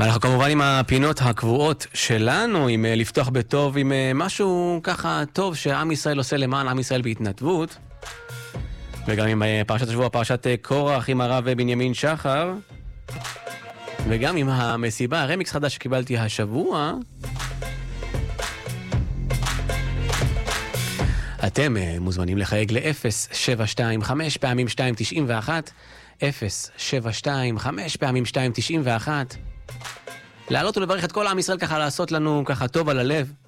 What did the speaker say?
ואנחנו כמובן עם הפינות הקבועות שלנו, עם לפתוח בטוב, עם משהו ככה טוב שעם ישראל עושה למען עם ישראל בהתנדבות. וגם עם פרשת השבוע, פרשת קורח עם הרב בנימין שחר. וגם עם המסיבה, רמיקס חדש שקיבלתי השבוע. אתם מוזמנים לחייג ל-0725 פעמים 291, 0725 פעמים 291. לעלות ולברך את כל עם ישראל ככה, לעשות לנו ככה טוב על הלב.